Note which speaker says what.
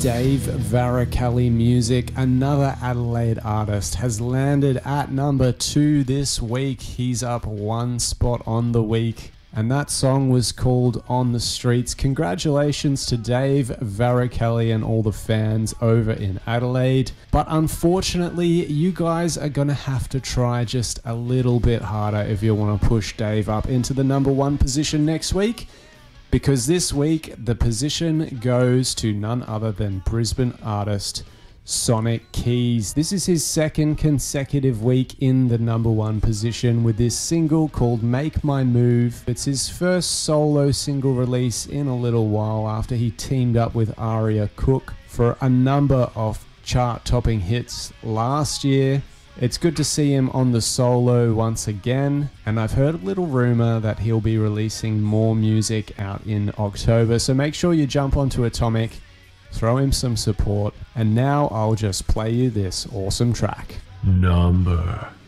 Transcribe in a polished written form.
Speaker 1: Dave Varacalli music, another Adelaide artist, has landed at number 2 this week. He's up 1 spot on the week, and that song was called On the Streets. Congratulations to Dave Varacalli and all the fans over in Adelaide. But unfortunately, you guys are going to have to try just a little bit harder if you want to push Dave up into the number 1 position next week. Because this week, the position goes to none other than Brisbane artist Sonic Keys. This is his second consecutive week in the number 1 position with this single called Make My Move. It's his first solo single release in a little while after he teamed up with Aria Cook for a number of chart-topping hits last year. It's good to see him on the solo once again, and I've heard a little rumor that he'll be releasing more music out in October, so make sure you jump onto Atomic, throw him some support, and now I'll just play you this awesome track.
Speaker 2: Number